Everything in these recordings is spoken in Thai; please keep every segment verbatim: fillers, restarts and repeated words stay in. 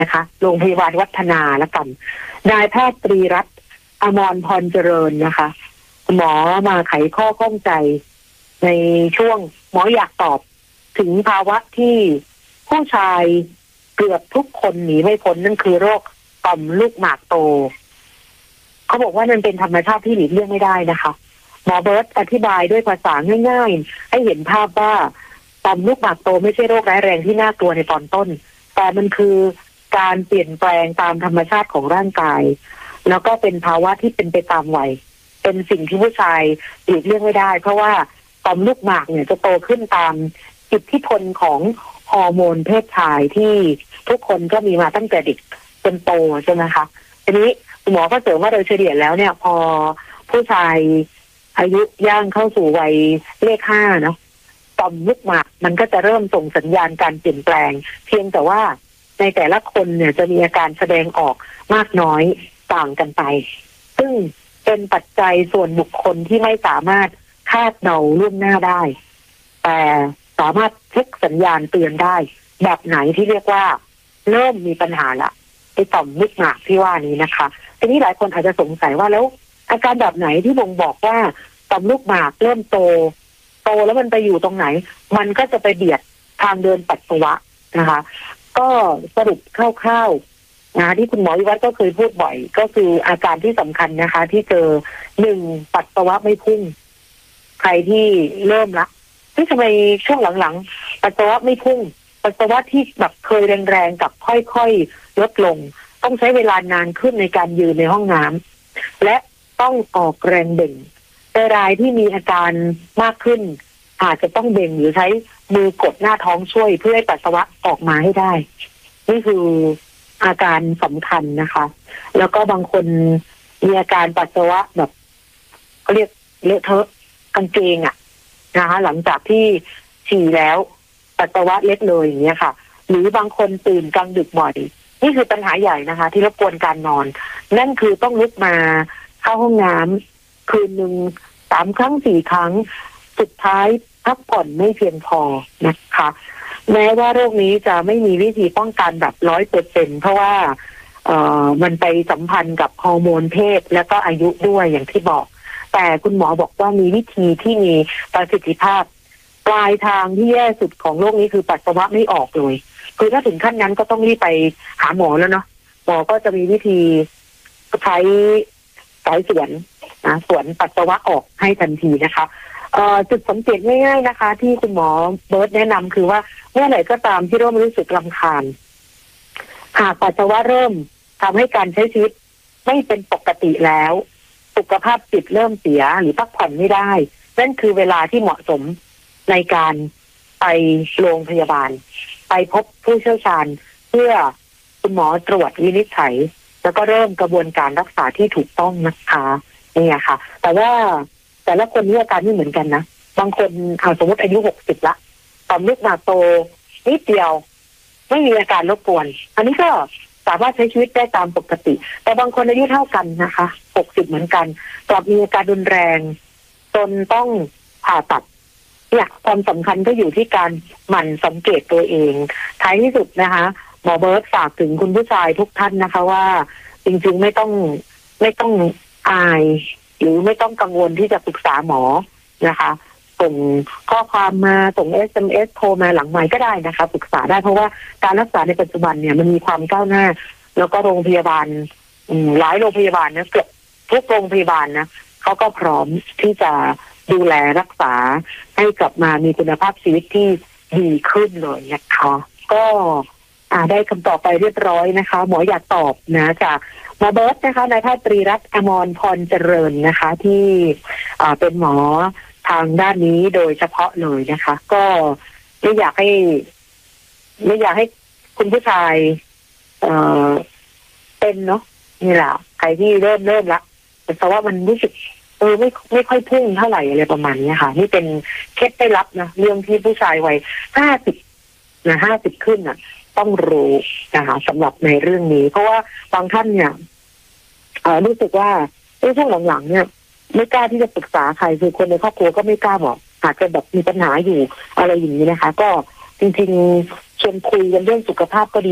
นะคะโรงพยาบาลวัฒนาละกันนายแพทย์ตรีรัตน์อมรพรเจริญนะคะหมอมาไขข้อข้องใจในช่วงหมออยากตอบถึงภาวะที่ผู้ชายเกือบทุกคนหนีไม่พ้นนั่นคือโรคต่อมลูกหมากโตเขาบอกว่ามันเป็นธรรมชาติที่หลีกเลี่ยงไม่ได้นะคะหมอเบิร์ตอธิบายด้วยภาษาง่ายๆให้เห็นภาพว่าต่อมลูกหมากโตไม่ใช่โรคร้ายแรงที่น่ากลัวในตอนต้นแต่มันคือการเปลี่ยนแปลงตามธรรมชาติของร่างกายแล้วก็เป็นภาวะที่เป็นไปตามวัยเป็นสิ่งที่ผู้ชายหลีกเลี่ยงไม่ได้เพราะว่าต่อมลูกหมากเนี่ยจะโตขึ้นตามอิทธิพลของฮอร์โมนเพศชายที่ทุกคนก็มีมาตั้งแต่เด็กจนโตใช่ไหมคะทีนี้หมอก็เสริมว่าโดยเฉลี่ยแล้วเนี่ยพอผู้ชายอายุย่างเข้าสู่วัยเลขห้าเนาะต่อมลูกหมากมันก็จะเริ่มส่งสัญญาณการเปลี่ยนแปลงเพียงแต่ว่าในแต่ละคนเนี่ยจะมีอาการแสดงออกมากน้อยต่างกันไปซึ่งเป็นปัจจัยส่วนบุคคลที่ไม่สามารถคาดเดาล่วงหน้าได้แต่สามารถเช็คสัญญาณเตือนได้แบบไหนที่เรียกว่าเริ่มมีปัญหาละไอ้ต่อมลูกหมากที่ว่านี้นะคะทีนี้หลายคนอาจจะสงสัยว่าแล้วอาการแบบไหนที่บ่งบอกว่าต่อมลูกหมากเริ่มโตโตแล้วมันไปอยู่ตรงไหนมันก็จะไปเบียดทางเดินปัสสาวะนะคะก็สรุปคร่าวๆนะที่คุณหมอวิวัฒน์ก็เคยพูดบ่อยก็คืออาการที่สำคัญนะคะที่เจอหนึ่งปัสสาวะไม่พุ่งใครที่เริ่มละที่ทำไมช่วงหลังๆปัสสาวะไม่พุ่งปัสสาวะที่แบบเคยแรงๆกับค่อยๆลดลงต้องใช้เวลานานขึ้นในการยืนในห้องน้ำและต้องออกแรงเบ่งแต่รายที่มีอาการมากขึ้นอาจจะต้องเบ่งหรือใช้มือกดหน้าท้องช่วยเพื่อให้ปัสสาวะออกมาให้ได้นี่คืออาการสำคัญนะคะแล้วก็บางคนมีอาการปัสสาวะแบบเขาเรียกเลอะเทอะกางเกงอ่ะนะคะหลังจากที่ฉี่แล้วปัสสาวะเล็ดเลยอย่างเงี้ยค่ะหรือบางคนตื่นกลางดึกบ่อยนี่คือปัญหาใหญ่นะคะที่รบกวนการนอนนั่นคือต้องลุกมาเข้าห้องน้ำคืนหนึ่งสามครั้งสี่ครั้งสุดท้ายพักผ่อนไม่เพียงพอนะคะแม้ว่าโรคนี้จะไม่มีวิธีป้องกันแบบร้อยเปอร์เซ็นเพราะว่าเอ่อมันไปสัมพันธ์กับฮอร์โมนเพศและก็อายุด้วยอย่างที่บอกแต่คุณหมอบอกว่ามีวิธีที่มีประสิทธิภาพปลายทางที่แย่สุดของโรคนี้คือปัสสาวะไม่ออกเลยคือถ้าถึงขั้นนั้นก็ต้องรีบไปหาหมอแล้วเนาะหมอก็จะมีวิธีใช้สายสวนนะสวนปัสสาวะออกให้ทันทีนะคะเอ่อจุดสังเกตง่ายๆนะคะที่คุณหมอเบิร์ตแนะนำคือว่าเมื่อไหร่ก็ตามที่เริ่มรู้สึกรำคาญหากปัสสาวะเริ่มทำให้การใช้ชีวิตไม่เป็นปกติแล้วสุขภาพจิตเริ่มเสียหรือพักผ่อนไม่ได้นั่นคือเวลาที่เหมาะสมในการไปโรงพยาบาลไปพบผู้เชี่ยวชาญเพื่อคุณหมอตรวจวินิจฉัยแล้วก็เริ่มกระบวนการรักษาที่ถูกต้องนะคะนี่ค่ะแต่ว่าแต่ละคนมีอาการไม่เหมือนกันนะบางคนเอาสมมติอายุหกสิบละต่อมลูกหมากโตนิดเดียวไม่มีอาการรบกวนอันนี้ก็สามารถใช้ชีวิตได้ตามปกติแต่บางคนอายุเท่ากันนะคะหกสิบเหมือนกันกลับมีอาการรุนแรงจนต้องผ่าตัดเนี่ยความสำคัญก็อยู่ที่การหมั่นสังเกตตัวเองท้ายที่สุดนะคะหมอเบิร์ตฝากถึงคุณผู้ชายทุกท่านนะคะว่าจริงๆไม่ต้องไม่ต้องอายหรือไม่ต้องกังวลที่จะปรึกษาหมอนะคะส่งข้อความมาส่ง เอส เอ็ม เอส โทรมาหลังไมค์ก็ได้นะคะปรึกษาได้เพราะว่าการรักษาในปัจจุบันเนี่ยมันมีความก้าวหน้าแล้วก็โรงพยาบาลหลายโรงพยาบาลนะเกือบทุกโรงพยาบาลนะเขาก็พร้อมที่จะดูแลรักษาให้กลับมามีคุณภาพชีวิตที่ดีขึ้นเลยนะคะก็อ่าได้คำตอบไปเรียบร้อยนะคะหมออยากตอบนะจากหมอเบิร์ตนะคะนายแพทย์ตรีรัตน์อมรพรเจริญนะคะที่อ่าเป็นหมอทางด้านนี้โดยเฉพาะเลยนะคะก็ไม่อยากให้ไม่อยากให้คุณผู้ชายเอ่อเป็นเนาะนี่แหละใครที่เริ่มเริ่มละแต่ว่ามันรู้สึกเออไม่ไม่ค่อยพุ่งเท่าไหร่อะไรประมาณนี้ค่ะนี่เป็นเคล็ดได้รับนะเรื่องที่ผู้ชายวัยห้าสิบนะห้าสิบขึ้นอ่ะต้องรู้นะคะสำหรับในเรื่องนี้เพราะว่าบางท่านเนี่ยเอ่อรู้สึกว่าในช่วงหลังๆเนี่ยไม่กล้าที่จะปรึกษาใครคือคนในครอบครัวก็ไม่กล้าบอกอาจจะแบบมีปัญหาอยู่อะไรอย่างนี้นะคะก็จริงๆชวนคุยกันเรื่องสุขภาพก็ดีเนาะ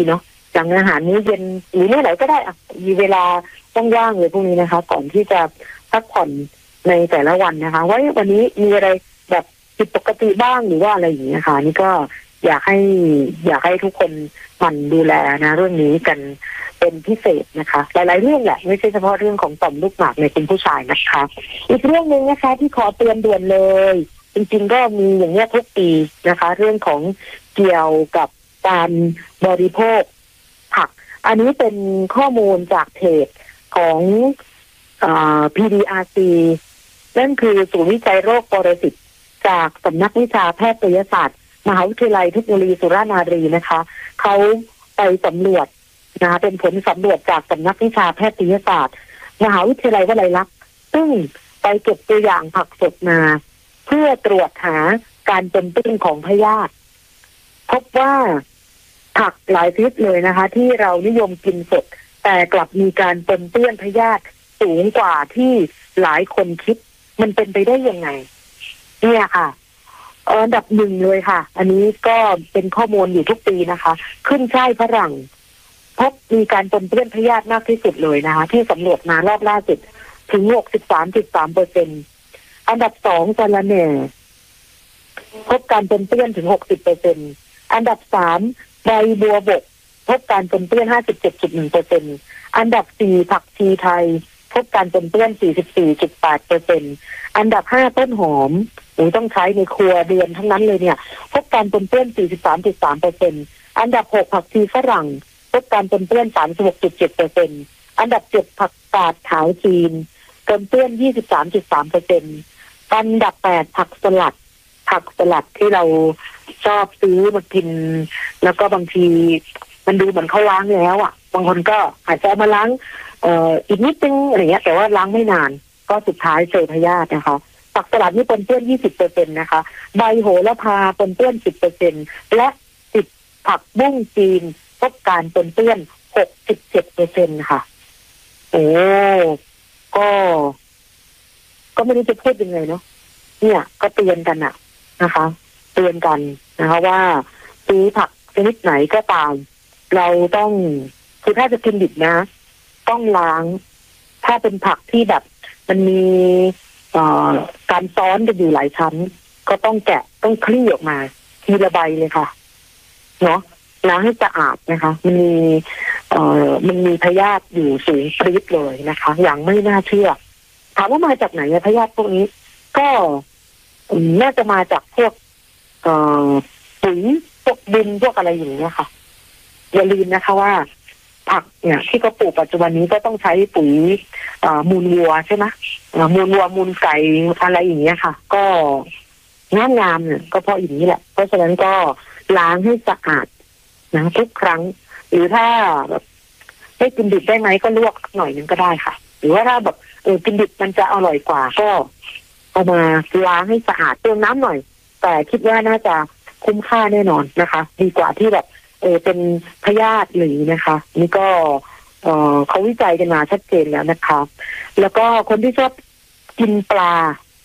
หลังอาหารมื้อเย็นหรือเมื่อไหร่ก็ได้อ่ะมีเวลาว่างๆเลยพวกนี้นะคะก่อนที่จะพักผ่อนในแต่ละวันนะคะว่าวันนี้มีอะไรแบบผิดปกติบ้างหรือว่าอะไรอย่างนี้นะคะนี่ก็อยากให้อยากให้ทุกคนหมั่นดูแลนะเรื่องนี้กันเป็นพิเศษนะคะหลายๆเรื่องแหละไม่ใช่เฉพาะเรื่องของต่อมลูกหมากในคุณผู้ชายนะคะอีกเรื่องนึงนะคะที่ขอเตือนด่วนเลยจริงๆก็มีอย่างนี้ทุกปีนะคะเรื่องของเกี่ยวกับการบริโภคผักอันนี้เป็นข้อมูลจากเพจของเอ่อ พี ดี อาร์ ซี นั่นคือศูนย์วิจัยโรคปรสิตจากสำนักวิชาแพทยศาสตร์มหาวิทยาลัยเทคโนโลยีสุราษฎร์ธานีนะคะเขาไปสำรวจนะคะเป็นผลสำรวจจากสำนักวิชาแพทยศาสตร์มหาวิทยาลัยวลัยลักษณ์ซึ่งไปเก็บตัวอย่างผักสดมาเพื่อตรวจหาการปนเปื้อนของพยาธิพบว่าผักหลายชนิดเลยนะคะที่เรานิยมกินสดแต่กลับมีการปนเปื้อนพยาธิสูงกว่าที่หลายคนคิดมันเป็นไปได้ยังไงเนี่ยค่ะอันดับหนึ่งเลยค่ะอันนี้ก็เป็นข้อมูลอยู่ทุกปีนะคะขึ้นช่ายฝรั่งพบมีการปนเปื้อนพยาธิมากที่สุดเลยนะคะที่สำรวจมารอบล่าสุดถึง หกสิบสามจุดสามเปอร์เซ็นต์ อันดับสองสะระแหน่พบการปนเปื้อนถึง หกสิบเปอร์เซ็นต์ อันดับสามใบบัวบกพบการปนเปื้อน ห้าสิบเจ็ดจุดหนึ่งเปอร์เซ็นต์ อันดับสี่ผักชีไทยพบการปนเปื้อน สี่สิบสี่จุดแปดเปอร์เซ็นต์ อันดับห้าต้นหอมหรือต้องใช้ในครัวเรือนทั้งนั้นเลยเนี่ยพบการปนเปื้อน สี่สิบสามจุดสามเปอร์เซ็นต์ อันดับหกผักชีฝรั่งพบการปนเปื้อน สามสิบหกจุดเจ็ดเปอร์เซ็นต์ อันดับเจ็ดผักกาดขาวจีนปนเปื้อน ยี่สิบสามจุดสามเปอร์เซ็นต์ อันดับแปดผักสลัดผักสลัดที่เราชอบซื้อมากินแล้วก็บางทีมันดูเหมือนเขาล้างแล้วอ่ะบางคนก็อาจจะเอามาล้างเอ่ออีกนิดนึงอะไรเงี้ยแต่ว่าล้างไม่นานก็สุดท้ายเจอพยาธินะคะผักสลัดนี่ปนเปื้อน ยี่สิบเปอร์เซ็นต์ นะคะใบโหระพาปนเปื้อน สิบเปอร์เซ็นต์ และสิบผักบุ้งจีนพบการปนเปื้อน หกสิบเจ็ดเปอร์เซ็นต์ ค่ะโอ้ก็ก็ไม่รู้จะพูดยังไงเนาะเนี่ยก็เตือนกันอะนะคะเตือนกันนะคะว่าซื้อผักชนิดไหนก็ตามเราต้องคือถ้าจะกินดิบนะต้องล้างถ้าเป็นผักที่แบบมันมีเอ่อการซ้อนกันอยู่หลายชั้นก็ต้องแกะต้องคลี่ออกมาทีละใบเลยค่ะเนาะล้างให้สะอาดนะคะมันมีเอ่อมันมีพยาธิอยู่สูงปรี๊ดเลยนะคะอย่างไม่น่าเชื่อถามว่ามาจากไหนพยาธิพวกนี้ก็น่าจะมาจากพวกเอ่อปุ๋ยพวกดินพวกอะไรอย่างเงี้ยค่ะอย่าลืมนะคะว่าผักเนี่ยที่เขาปลูกปัจจุบันนี้ก็ต้องใช้ปุ๋ยมูลวัวใช่ไหมมูลวัวมูลไก่อะไรอย่างเงี้ยค่ะก็งามงามเนี่ยก็เพราะอย่างนี้แหละเพราะฉะนั้นก็ล้างให้สะอาดนะทุกครั้งหรือถ้าแบบให้กินดิบได้ไหมก็ลวกหน่อยนึงก็ได้ค่ะหรือว่าถ้าแบบเออกินดิบมันจะอร่อยกว่าก็เอามาล้างให้สะอาดเติมน้ำหน่อยแต่คิดว่าน่าจะคุ้มค่าแน่นอนนะคะดีกว่าที่แบบเออเป็นพยาธิหรือนะคะนี่ก็เออเขาวิจัยกันมาชัดเจนแล้วนะคะแล้วก็คนที่ชอบกินปลา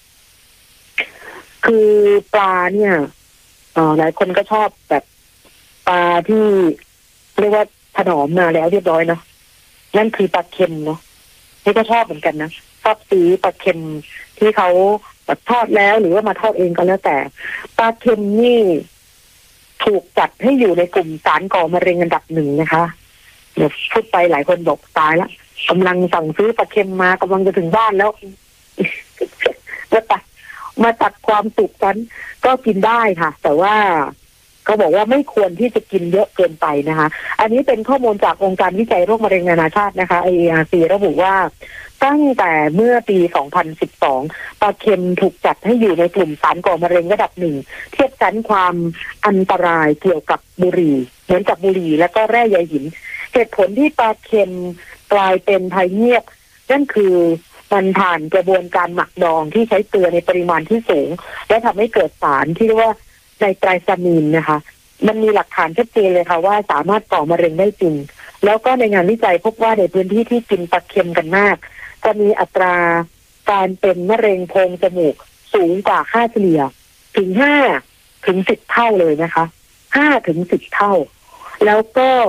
คือปลาเนี่ยเออหลายคนก็ชอบแบบปลาที่เรียกว่าถนอมมาแล้วเรียบร้อยเนาะนั่นคือปลาเค็มเนาะนี่ก็ชอบเหมือนกันนะชอบซื้อปลาเค็มที่เขาแบบทอดแล้วหรือว่ามาทอดเองก็แล้วแต่ปลาเค็มนี่ถูกจัดให้อยู่ในกลุ่มสารก่อมะเร็งอันดับหนึ่งนะคะเดี๋ยวพูดไปหลายคนบอกตายแล้วกำลังสั่งซื้อปลาเค็มมากำลังจะถึงบ้านแล้วมาตัดมาตัดความสุขกันก็กินได้ค่ะแต่ว่าเขาบอกว่าไม่ควรที่จะกินเยอะเกินไปนะคะอันนี้เป็นข้อมูลจากองค์การวิจัยโรคมะเร็งนานาชาตินะคะ ไอ เอ อาร์ ซี ระบุว่าตั้งแต่เมื่อปี สองพันสิบสอง ปลาเค็มถูกจัดให้อยู่ในกลุ่มสารก่อมะเร็งระดับหนึ่งเทียบชั้นความอันตรายเกี่ยวกับบุหรี่เหมือนกับบุหรี่และก็แร่ใยหินเหตุผลที่ปลาเค็มกลายเป็นภัยเงียบนั่นคือมันผ่านกระบวนการหมักดองที่ใช้เกลือในปริมาณที่สูงและทำให้เกิดสารที่เรียกว่าไนไตรซามีนนะคะมันมีหลักฐานชัดเจนเลยค่ะว่าสามารถก่อมะเร็งได้จริงแล้วก็ในงานวิจัยพบว่าในพื้นที่ที่กินปลาเค็มกันมากจะมีอัตราการเป็นมะเร็งโพรงจมูกสูงกว่าค่าเฉลี่ยถึงห้าถึงสิบเท่าเลยนะคะห้าถึงสิบเท่าแล้วก็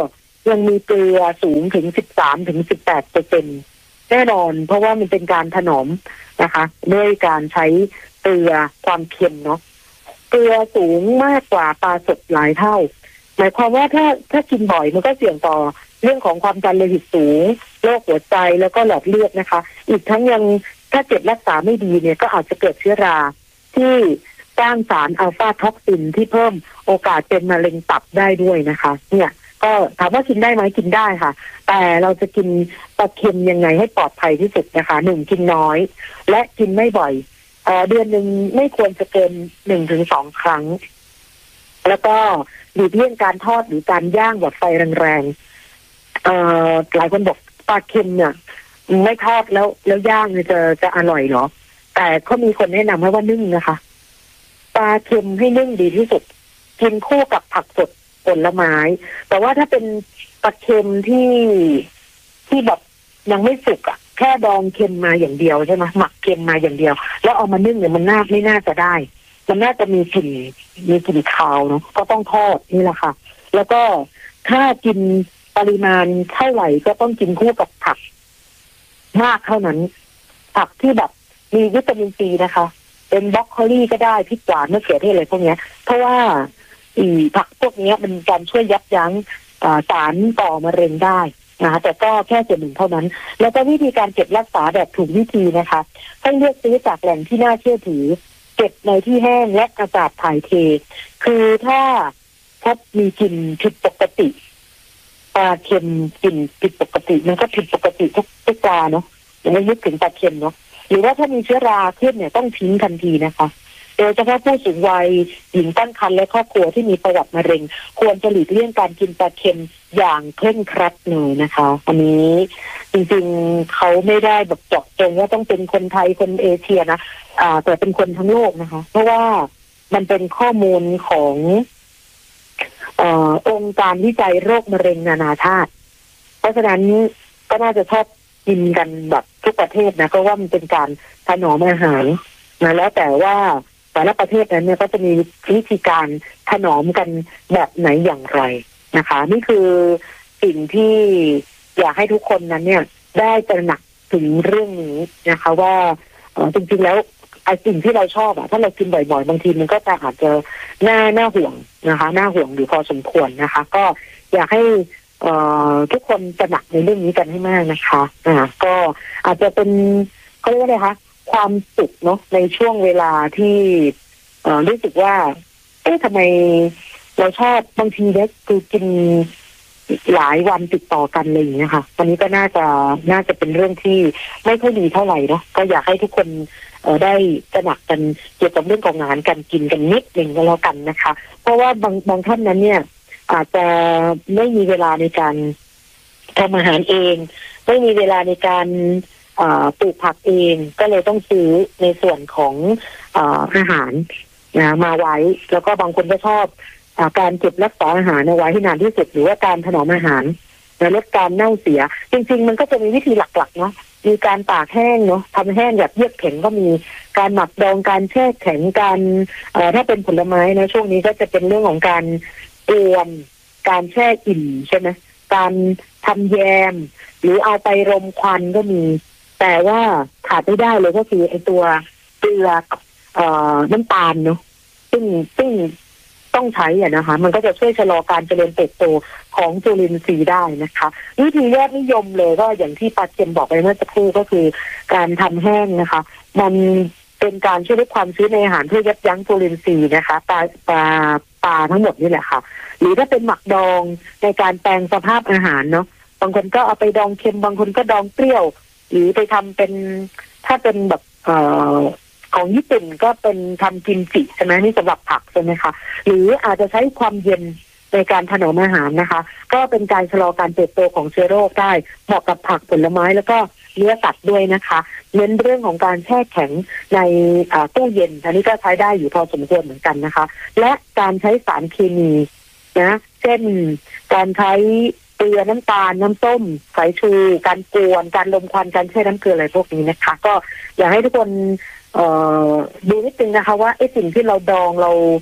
ยังมีเกลือสูงถึงสิบสามถึงสิบแปดเปอร์เซ็นต์แน่นอนเพราะว่ามันเป็นการถนอมนะคะด้วยการใช้เกลือความเค็มเนาะเกลือสูงมากกว่าปลาสดหลายเท่าหมายความว่าถ้าถ้ากินบ่อยมันก็เสี่ยงต่อเรื่องของความดันโลหิตสูงโรคหัวใจแล้วก็หลอดเลือดนะคะอีกทั้งยังถ้าเก็บรักษาไม่ดีเนี่ยก็อาจจะเกิดเชื้อราที่สร้างสารอัลฟาท็อกซินที่เพิ่มโอกาสเป็นมะเร็งตับได้ด้วยนะคะเนี่ยก็ถามว่ากินได้ไหมกินได้ค่ะแต่เราจะกินปลาเค็มยังไงให้ปลอดภัยที่สุดนะคะหนึ่งกินน้อยและกินไม่บ่อยเอ่อเดือนหนึ่งไม่ควรจะเกินหนึ่งถึงสองครั้งแล้วก็หลีกเลี่ยงการทอดหรือการย่างแบบไฟแรงๆเอ่อหลายคนบอกปลาเค็มเนี่ยไม่ทอดแล้วแล้วย่างจะจะอร่อยเหรอแต่เขามีคนแนะนำให้ว่านึ่งนะคะปลาเค็มให้นึ่งดีที่สุดกินคู่กับผักสดผลไม้แต่ว่าถ้าเป็นปลาเค็มที่ที่แบบยังไม่สุกอ่ะแค่ดองเค็มมาอย่างเดียวใช่ไหมหมักเค็มมาอย่างเดียวแล้วเอามานึ่งเนี่ยมันน่าไม่น่าจะได้มันน่าจะมีกลิ่นมีกลิ่นคาวเนาะก็ต้องทอดนี่แหละค่ะแล้วก็ถ้ากินปริมาณเท่าไหร่ก็ต้องกินคู่กับผักมากเท่านั้นผักที่แบบมีวิตามินซีนะคะเป็นบรอกโคลีก็ได้พริกหวานมะเขือเทศอะไรพวกนี้เพราะว่าอีผักพวกนี้มันการช่วยยับยั้งสารก่อมะเร็งได้นะคะแต่ก็แค่ส่วนหนึ่งเท่านั้นแล้วก็วิธีการเก็บรักษาแบบถูกวิธีนะคะให้เลือกซื้อจากแหล่งที่น่าเชื่อถือเก็บในที่แห้งและอากาศถ่ายเทคือถ้าพบมีกลิ่นผิดปกติปลาเค็มกลิ่นผิดปกติมันก็ผิดปกติทุกทุกปลาเนาะอย่างไม่ยึดถึงปลาเค็มเนาะหรือว่าถ้ามีเชื้อราขึ้นเนี่ยต้องทิ้งทันทีนะคะโดยเฉพาะผู้สูงวัยหญิงตั้งครรภ์และครอบครัวที่มีประวัติมะเร็งควรจะหลีกเลี่ยงการกินปลาเค็มอย่างเคร่งครัดเลยนะคะอันนี้จริงๆเขาไม่ได้แบบเจาะจงว่าต้องเป็นคนไทยคนเอเชียนะอ่าแต่เป็นคนทั้งโลกนะคะเพราะว่ามันเป็นข้อมูลของเอ่อองค์การวิจัยโรคมะเร็งนานาชาติเพราะฉะนั้นก็น่าจะชอบกินกันแบบทุกประเทศนะเพราะว่ามันเป็นการถนอมอาหารนะแล้วแต่ว่าแต่ละประเทศนั้นเนี่ยก็จะมีวิธีการถนอมกันแบบไหนอย่างไรนะคะนี่คือสิ่งที่อยากให้ทุกคนนั้นเนี่ยได้ตระหนักถึงเรื่องนี้นะคะว่าเออจริงๆแล้วไอ้สิ่งที่เราชอบอะถ้าเรากินบ่อยๆบางทีมันก็จะอาจจะน่าน่าห่วงนะคะน่าห่วงอยู่พอสมควรนะคะก็อยากให้เอ่อทุกคนตระหนักในเรื่องนี้กันให้มากนะคะอ่าก็อาจจะเป็นเขาเรียกว่าอะไรคะความสุขเนาะในช่วงเวลาที่เอ่อรู้สึกว่าเอ๊ะทำไมเราชอบบางทีเนี่ยคือกินหลายวันติดต่อกันเลยอย่างเงี้ยค่ะวันนี้ก็น่าจะน่าจะเป็นเรื่องที่ไม่ค่อยดีเท่าไหร่เนาะก็อยากให้ทุกคนเอ่อได้ตระหนักกันเกี่ยวกับเรื่องของอาหารการกินกันนิดหนึ่งก็แล้วกันนะคะเพราะว่าบางบางท่านนั้นเนี่ยอาจจะไม่มีเวลาในการทำอาหารเองไม่มีเวลาในการปลูกผักเองก็เลยต้องซื้อในส่วนของอาหารนะมาไว้แล้วก็บางคนก็ชอบการเก็บรักษาอาหารเอาไว้ให้นานที่สุดหรือว่าการถนอมอาหารลดการเน่าเสียจริงๆมันก็จะมีวิธีหลักๆเนาะมีการตากแห้งเนาะทำแห้งแบบเยือกแข็งก็มีการหมักดองการแช่แข็งการถ้าเป็นผลไม้นะช่วงนี้ก็จะเป็นเรื่องของการเตรียมการแช่อิ่มใช่ไหมการทำแยมหรือเอาไปรมควันก็มีแต่ว่าขาดไม่ได้เลยก็คือไอตัวเกลือกับน้ำตาลเนาะซึ่งซึ่งต้องใช้อ่ะนะคะมันก็จะช่วยชะลอการเจริญเติบโตของจุลินทรีย์ได้นะคะวิธียอดนิยมเลยก็อย่างที่ปาเจมบอกไปเมื่อสักครู่ก็คือการทำแห้งนะคะมันเป็นการช่วยลดความชื้นในอาหารเพื่อยับยั้งจุลินทรีย์นะคะปลาปลาปลาทั้งหมดนี่แหละค่ะหรือถ้าเป็นหมักดองในการแปลงสภาพอาหารเนาะบางคนก็เอาไปดองเค็มบางคนก็ดองเปรี้ยวหรือไปทำเป็นถ้าเป็นแบบเอ่อของญี่ปุ่นก็เป็นทำกิมจิใช่ไหมนี่สำหรับผักใช่ไหมคะหรืออาจจะใช้ความเย็นในการถนอมอาหารนะคะก็เป็นการชะลอการเติบโตของเชื้อโรคได้เหมาะกับผักผลไม้แล้วก็เนื้อสัตว์ด้วยนะคะเน้นเรื่องของการแช่แข็งในตู้เย็นอันนี้ก็ใช้ได้อยู่พอสมควรเหมือนกันนะคะและการใช้สารเคมีนะเช่นการใช้เกลือน้ำตาลน้ำส้มสายชูการกวนการลมควันการแช่น้ำเกลืออะไรพวกนี้นะคะก็อยากให้ทุกคนเอ่อดูนิดนึงนะคะว่าไอ้สิ่งที่เราดองเรา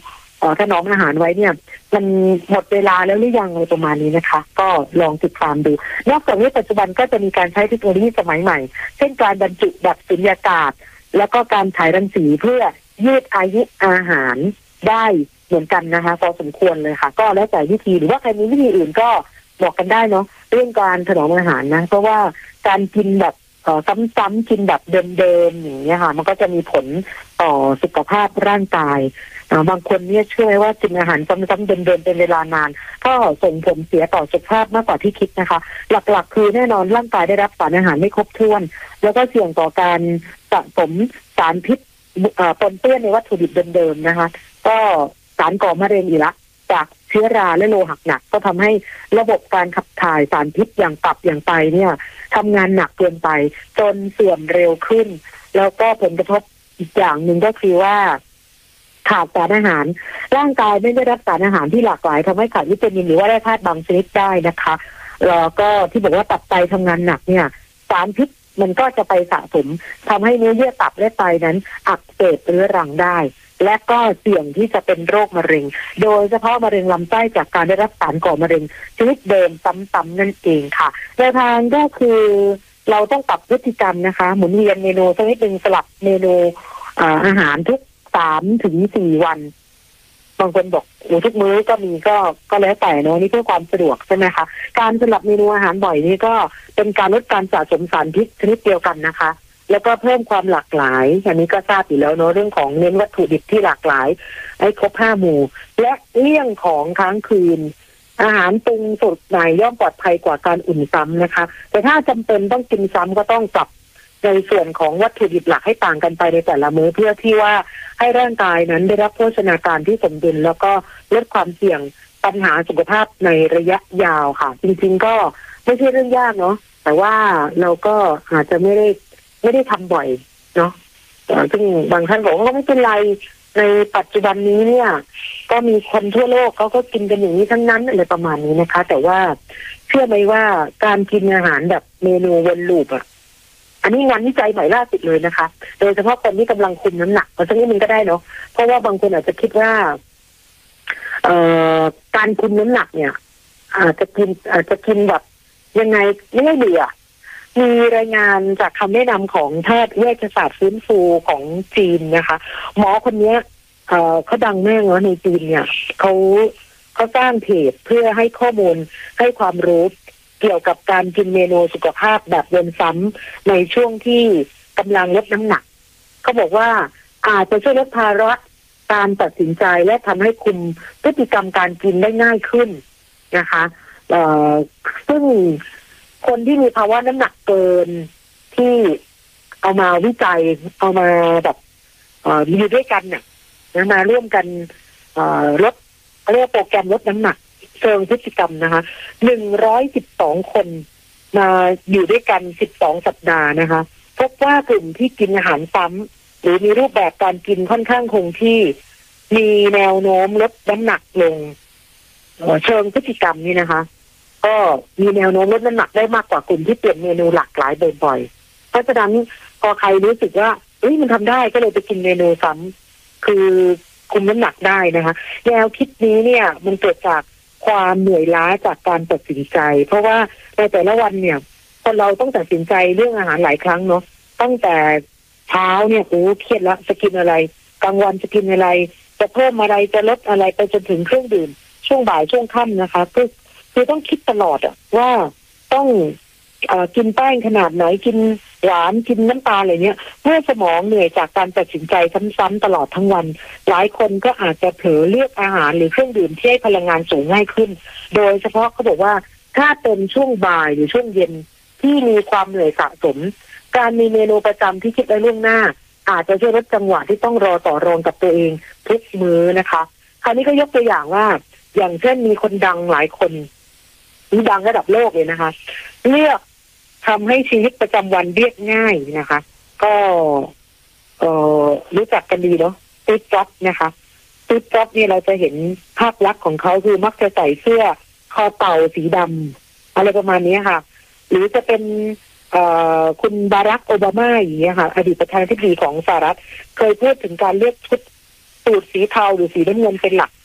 ถนอมอาหารไว้เนี่ยมันหมดเวลาแล้วหรือยังอะไรประมาณนี้นะคะก็ลองติดตามดูนอกจากนี้ปัจจุบันก็จะมีการใช้เทคโนโลยีสมัยใหม่เช่นการบรรจุแบบสุญญากาศแล้วก็การฉายรังสีเพื่อยืดอายุอาหารได้เหมือนกันนะคะพอสมควรเลยค่ะก็แล้วแต่วิธีหรือว่าใครมีวิธีอื่นก็บอกกันได้เนาะเรื่องการถนอมอาหารนะเพราะว่าการกินแบบซ้ำๆกินแบบเดิมๆอย่างเงี้ยค่ะมันก็จะมีผลต่อสุขภาพร่างกายบางคนเนี่ยเชื่อว่ากินอาหารซ้ำๆเดิมๆเป็นเวลานานก็ส่งผลเสียต่อสุขภาพมากกว่าที่คิดนะคะหลักๆคือแน่นอนร่างกายได้รับสารอาหารไม่ครบถ้วนแล้วก็เสี่ยงต่อการสะสมสารพิษปนเปื้อนในวัตถุดิบเดิมๆนะคะก็สารก่อมะเร็งอีกละจากเชื้อราและโลหะหนักก็ทำให้ระบบการขับถ่ายสารพิษอย่างตับอย่างไตเนี่ยทำงานหนักเกินไปจนเสื่อมเร็วขึ้นแล้วก็ผลกระทบอีกอย่างหนึ่งก็คือว่าขาดสารอาหารร่างกายไม่ได้รับสารอาหารที่หลากหลายทำให้ขาดวิตามินหรือว่าแร่ธาตุบางชนิดได้นะคะแล้วก็ที่บอกว่าตับไตทำงานหนักเนี่ยสารพิษมันก็จะไปสะสมทำให้เนื้อเยื่อตับและไตนั้นอักเสบเรื้อรังได้และก็เสี่ยงที่จะเป็นโรคมะเร็งโดยเฉพาะมะเร็งลำไส้จากการได้รับสารก่อมะเร็งชนิดเดิมซ้ำๆนั่นเองค่ะแนวทางก็คือเราต้องปรับพฤติกรรมนะคะหมุนเวียนเมนูสักนิดนึงสลับเมนูอาหารทุกสามถึงสี่วันบางคนบอกโอ้ทุกมื้อก็มีก็ก็แล้วแต่เนาะนี่เพื่อความสะดวกใช่ไหมคะการสลับเมนูอาหารบ่อยนี่ก็เป็นการลดการสะสมสารพิษชนิดเดียวกันนะคะแล้วก็เพิ่มความหลากหลายอันนี้ก็ทราบอยู่แล้วเนาะเรื่องของเน้นวัตถุดิบที่หลากหลายให้ครบห้าหมู่และเลี่ยงของค้างคืนอาหารปรุงสดใหม่ย่อมปลอดภัยกว่าการอุ่นซ้ำนะคะแต่ถ้าจำเป็นต้องกินซ้ำก็ต้องปรับในส่วนของวัตถุดิบหลักให้ต่างกันไปในแต่ละมื้อเพื่อที่ว่าให้ร่างกายนั้นได้รับโภชนาการที่สมดุลแล้วก็ลดความเสี่ยงปัญหาสุขภาพในระยะยาวค่ะจริงๆก็ไม่ใช่เรื่องยากเนาะแต่ว่าเราก็อาจจะไม่ได้ไม่ได้ทำบ่อยเนาะซึ่งบางท่านบอกว่าไม่เป็นไรในปัจจุบันนี้เนี่ยก็มีคนทั่วโลกเขาก็กินกันอย่างนี้ทั้งนั้นอะไรประมาณนี้นะคะแต่ว่าเชื่อไหมว่าการกินอาหารแบบเมนูวนลูปอ่ะอันนี้งานวิจัยใหม่ล่าสุดเลยนะคะโดยเฉพาะคนที่กำลังคุมน้ำหนักเพราะฉะนั้นมันก็ได้เนาะเพราะว่าบางคนอาจจะคิดว่าเอ่อการคุมน้ำหนักเนี่ยอาจจะกินอาจจะกินแบบยังไงไม่ให้เบื่อมีรายงานจากคำแนะนำของแพทย์เวชศาสตร์ฟื้นฟูของจีนนะคะหมอคนนี้เอ่อเขาดังแม่งว่าในจีนเนี่ยเขาเขาสร้างเพจเพื่อให้ข้อมูลให้ความรู้เกี่ยวกับการกินเมนูสุขภาพแบบวนซ้ำในช่วงที่กำลังลดน้ำหนักเขาบอกว่าอาจจะช่วยลดภาระการตัดสินใจและทำให้คุมพฤติกรรมการกินได้ง่ายขึ้นนะคะเอ่อซึ่งคนที่มีภาวะน้ำหนักเกินที่เอามาวิจัยเอามาแบบเอ่ออยู่ด้วยกันเนี่ยมาร่วมกันเอ่อลดเรียกโปรแกรมลดน้ำหนักเชิงพฤติกรรมนะคะหนึ่งร้อยสิบสองคนมาอยู่ด้วยกันสิบสองสัปดาห์นะคะพบว่ากลุ่มที่กินอาหารซ้ำหรือมีรูปแบบการกินค่อนข้างคงที่มีแนวโน้มลดน้ำหนักลงเชิงพฤติกรรมนี่นะคะก็มีแนวโน้มลดน้ำหนักได้มากกว่ากลุ่มที่เปลี่ยนเมนูหลากหลายบ่อยๆเพราะฉะนั้นพอใครรู้สึกว่าเฮ้ยมันทำได้ก็เลยไปกินเมนูซ้ำคือคุมน้ำหนักได้นะคะแนวคิดนี้เนี่ยมันเกิดจากความเหนื่อยล้าจากการตัดสินใจเพราะว่าในแต่ละวันเนี่ยคนเราต้องตัดสินใจเรื่องอาหารหลายครั้งเนาะตั้งแต่เช้าเนี่ยโอ้เครียดละจะกินอะไรกลางวันจะกินอะไรจะเพิ่มอะไรจะลดอะไรไปจนถึงเครื่องดื่มช่วงบ่ายช่วงค่ำนะคะคือคือต้องคิดตลอดอะว่าต้องเอ่อกินแป้งขนาดไหนกินหวานกินน้ำตาลอะไรเนี้ยเมื่อสมองเหนื่อยจากการตัดสินใจซ้ำๆตลอดทั้งวันหลายคนก็อาจจะเผลอเลือกอาหารหรือเครื่องดื่มที่ให้พลังงานสูงง่ายขึ้นโดยเฉพาะเขาบอกว่าถ้าเป็นช่วงบ่ายหรือช่วงเย็นที่มีความเหนื่อยสะสมการมีเมนูประจำที่คิดไว้ล่วงหน้าอาจจะช่วยลดจังหวะที่ต้องรอต่อรองกับตัวเองทุกมื้อนะคะคราวนี้ก็ยกตัวอย่างว่าอย่างเช่นมีคนดังหลายคนนี่ดังระดับโลกเลยนะคะเลือกทำให้ชีวิตประจำวันเรียบง่ายนะคะก็เอ่อรู้จักกันดีเนาะสตีฟ จ็อบส์นะคะสตีฟ จ็อบส์เนี่ยเราจะเห็นภาพลักษณ์ของเขาคือมักจะใส่เสื้อคอเต่าสีดำอะไรประมาณนี้ค่ะหรือจะเป็นเอ่อคุณบารักโอบามาอย่างเงี้ยค่ะอดีตประธานาธิบดีของสหรัฐเคยพูดถึงการเลือกชุดสูทสีเทาหรือสีน้ำเงินเป็นหลัก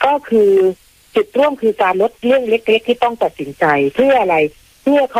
ก็คือจุดร่วมคือการลดเรื่องเล็กๆที่ต้องตัดสินใจเพื่ออะไรเพื่อเขา